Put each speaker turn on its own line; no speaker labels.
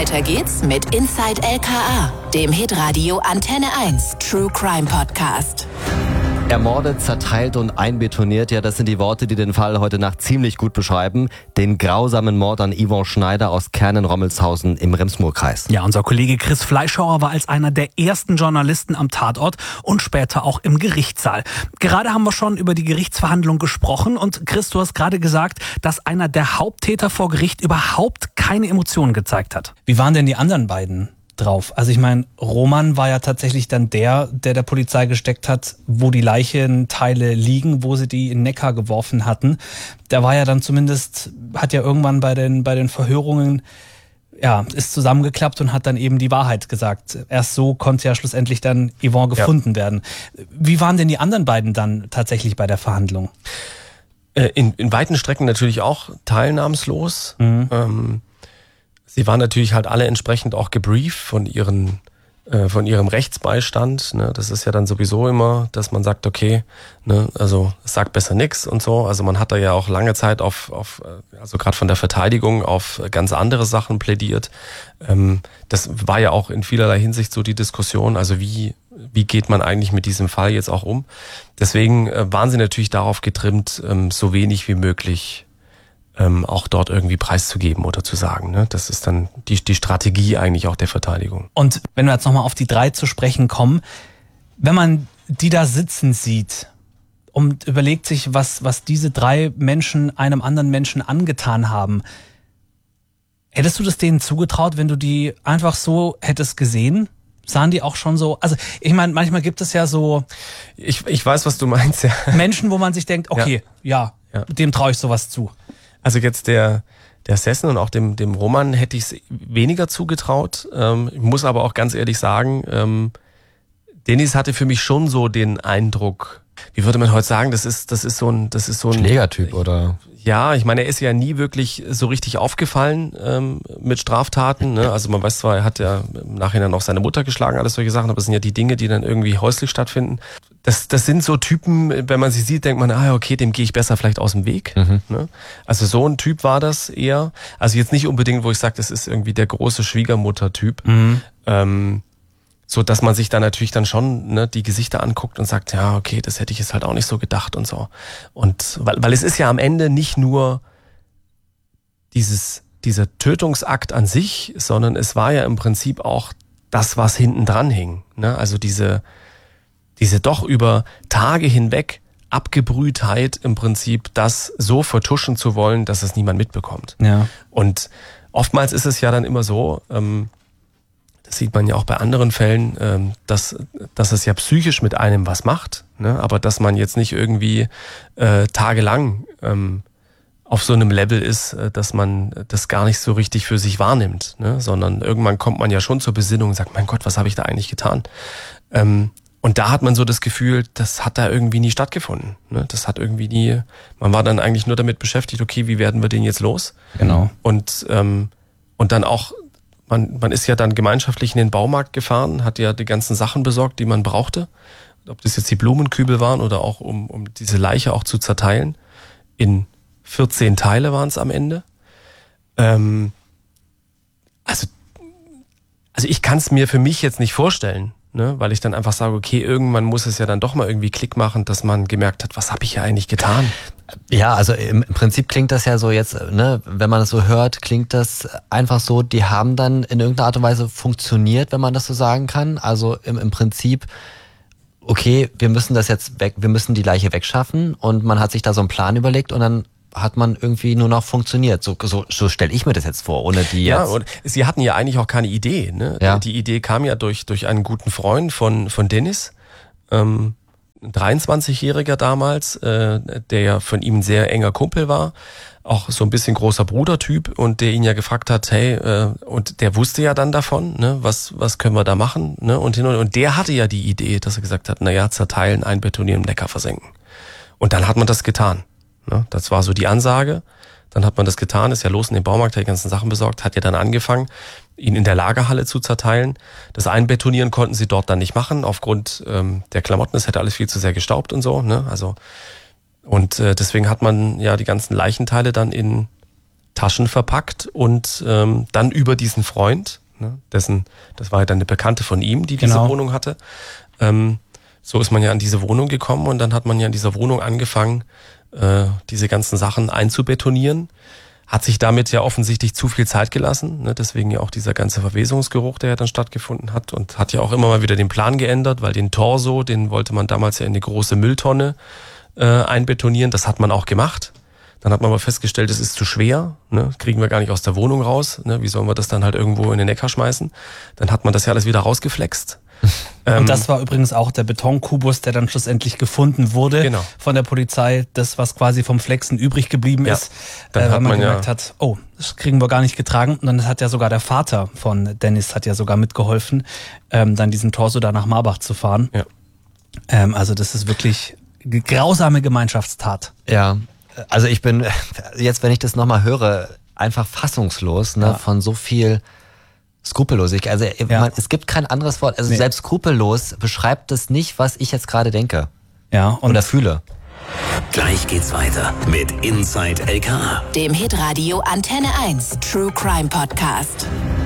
Weiter geht's mit Inside LKA, dem Hitradio Antenne 1 True Crime Podcast.
Ermordet, zerteilt und einbetoniert, ja, das sind die Worte, die den Fall heute Nacht ziemlich gut beschreiben. Den grausamen Mord an Yvonne Schneider aus Kernen-Rommelshausen im Rems-Murr-Kreis.
Ja, unser Kollege Chris Fleischhauer war als einer der ersten Journalisten am Tatort und später auch im Gerichtssaal. Gerade haben wir schon über die Gerichtsverhandlung gesprochen und Chris, du hast gerade gesagt, dass einer der Haupttäter vor Gericht überhaupt keine Emotionen gezeigt hat.
Wie waren denn die anderen beiden drauf? Also ich meine, Roman war ja tatsächlich dann der Polizei gesteckt hat, wo die Leichenteile liegen, wo sie die in den Neckar geworfen hatten. Der war ja dann zumindest, hat ja irgendwann bei den Verhörungen, ja, ist zusammengeklappt und hat dann eben die Wahrheit gesagt. Erst so konnte ja schlussendlich dann Yvonne gefunden werden. Wie waren denn die anderen beiden dann tatsächlich bei der Verhandlung?
In weiten Strecken natürlich auch teilnahmslos. Sie waren natürlich halt alle entsprechend auch gebrieft von ihrem Rechtsbeistand. Ne? Das ist ja dann sowieso immer, dass man sagt, okay, ne, also sag besser nix und so. Also man hat da ja auch lange Zeit also gerade von der Verteidigung auf ganz andere Sachen plädiert. Das war ja auch in vielerlei Hinsicht so die Diskussion. Also wie geht man eigentlich mit diesem Fall jetzt auch um? Deswegen waren sie natürlich darauf getrimmt, so wenig wie möglich auch dort irgendwie preiszugeben oder zu sagen. Ne? Das ist dann die Strategie eigentlich auch der Verteidigung.
Und wenn wir jetzt nochmal auf die 3 zu sprechen kommen, wenn man die da sitzen sieht und überlegt sich, was diese 3 Menschen einem anderen Menschen angetan haben, hättest du das denen zugetraut, wenn du die einfach so hättest gesehen? Sahen die auch schon so, also ich meine, manchmal gibt es ja so...
Ich weiß, was du meinst, ja.
Menschen, wo man sich denkt, okay, ja. Dem traue ich sowas zu.
Also jetzt der Sessen und auch dem Roman hätte ich es weniger zugetraut. Ich muss aber auch ganz ehrlich sagen, Dennis hatte für mich schon so den Eindruck, wie würde man heute sagen, das ist so ein
Schlägertyp, oder?
Ja, ich meine, er ist ja nie wirklich so richtig aufgefallen mit Straftaten. Ne? Also man weiß zwar, er hat ja im Nachhinein auch seine Mutter geschlagen, alles solche Sachen, aber es sind ja die Dinge, die dann irgendwie häuslich stattfinden. Das sind so Typen, wenn man sie sieht, denkt man, okay, dem gehe ich besser vielleicht aus dem Weg. Ne? Also so ein Typ war das eher. Also jetzt nicht unbedingt, wo ich sage, das ist irgendwie der große Schwiegermutter-Typ. So dass man sich da natürlich dann schon die Gesichter anguckt und sagt, ja, okay, das hätte ich jetzt halt auch nicht so gedacht und so. Und weil es ist ja am Ende nicht nur dieser Tötungsakt an sich, sondern es war ja im Prinzip auch das, was hinten dran hing. Ne? Also diese doch über Tage hinweg Abgebrühtheit im Prinzip, das so vertuschen zu wollen, dass es niemand mitbekommt.
Ja.
Und oftmals ist es ja dann immer so, das sieht man ja auch bei anderen Fällen, dass es ja psychisch mit einem was macht, ne? Aber dass man jetzt nicht irgendwie tagelang auf so einem Level ist, dass man das gar nicht so richtig für sich wahrnimmt, ne? Sondern irgendwann kommt man ja schon zur Besinnung und sagt, mein Gott, was habe ich da eigentlich getan? Und da hat man so das Gefühl, das hat da irgendwie nie stattgefunden. Ne? Das hat irgendwie nie, man war dann eigentlich nur damit beschäftigt, okay, wie werden wir den jetzt los?
Genau.
Und dann auch, man ist ja dann gemeinschaftlich in den Baumarkt gefahren, hat ja die ganzen Sachen besorgt, die man brauchte. Ob das jetzt die Blumenkübel waren oder auch um diese Leiche auch zu zerteilen. In 14 Teile waren es am Ende. Also ich kann es mir für mich jetzt nicht vorstellen. Ne, weil ich dann einfach sage, okay, irgendwann muss es ja dann doch mal irgendwie Klick machen, dass man gemerkt hat, was habe ich ja eigentlich getan?
Ja, also im Prinzip klingt das ja so jetzt, ne, wenn man das so hört, klingt das einfach so, die haben dann in irgendeiner Art und Weise funktioniert, wenn man das so sagen kann. Also im Prinzip, okay, wir müssen das jetzt weg, wir müssen die Leiche wegschaffen und man hat sich da so einen Plan überlegt und dann hat man irgendwie nur noch funktioniert. So stelle ich mir das jetzt vor, ohne die jetzt...
Ja, und sie hatten ja eigentlich auch keine Idee. Ne?
Ja.
Die Idee kam ja durch einen guten Freund von Dennis, ein 23-Jähriger damals, der ja von ihm ein sehr enger Kumpel war, auch so ein bisschen großer Brudertyp und der ihn ja gefragt hat, hey, und der wusste ja dann davon, ne, was können wir da machen, ne, und der hatte ja die Idee, dass er gesagt hat, zerteilen, einbetonieren, im Neckar versenken. Und dann hat man das getan. Ne? Das war so die Ansage. Dann hat man das getan, ist ja los in den Baumarkt, hat die ganzen Sachen besorgt, hat ja dann angefangen, ihn in der Lagerhalle zu zerteilen. Das Einbetonieren konnten sie dort dann nicht machen, aufgrund der Klamotten. Es hätte alles viel zu sehr gestaubt und so. Ne? Also deswegen hat man ja die ganzen Leichenteile dann in Taschen verpackt und dann über diesen Freund, ne, das war ja dann eine Bekannte von ihm, die diese Wohnung hatte. So ist man ja an diese Wohnung gekommen und dann hat man ja in dieser Wohnung angefangen, diese ganzen Sachen einzubetonieren. Hat sich damit ja offensichtlich zu viel Zeit gelassen, ne? Deswegen ja auch dieser ganze Verwesungsgeruch, der ja dann stattgefunden hat, und hat ja auch immer mal wieder den Plan geändert, weil den Torso, den wollte man damals ja in eine große Mülltonne einbetonieren. Das hat man auch gemacht. Dann hat man aber festgestellt, es ist zu schwer, ne? Kriegen wir gar nicht aus der Wohnung raus, ne? Wie sollen wir das dann halt irgendwo in den Neckar schmeißen? Dann hat man das ja alles wieder rausgeflext.
Und das war übrigens auch der Betonkubus, der dann schlussendlich gefunden wurde von der Polizei. Das, was quasi vom Flexen übrig geblieben ist, weil man gemerkt hat, oh, das kriegen wir gar nicht getragen. Und dann hat ja sogar der Vater von Dennis hat ja sogar mitgeholfen, dann diesen Torso da nach Marbach zu fahren. Ja. Also das ist wirklich eine grausame Gemeinschaftstat.
Ja, also ich bin jetzt, wenn ich das nochmal höre, einfach fassungslos, ne, von so viel Skrupellosigkeit. Also es gibt kein anderes Wort. Also selbst skrupellos beschreibt es nicht, was ich jetzt gerade denke.
Ja.
Oder fühle.
Gleich geht's weiter mit Inside LKA,
dem Hitradio Antenne 1 True Crime Podcast.